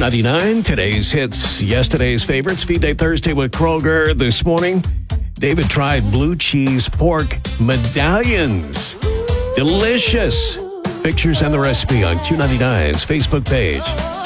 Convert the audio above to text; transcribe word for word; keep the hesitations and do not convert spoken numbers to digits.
ninety-nine, today's hits, yesterday's favorites. Feed Day Thursday with Kroger this morning. David tried blue cheese pork medallions. Delicious. Pictures and the recipe on Q ninety-nine's Facebook page.